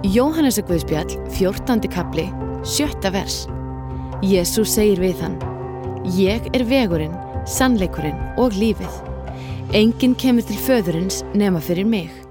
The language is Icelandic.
Jóhannesarguðspjall, 14. kafli, 7. vers. Jesús segir við hann: Ég er vegurinn, sannleikurinn og lífið. Enginn kemur til föðurins nema fyrir mig.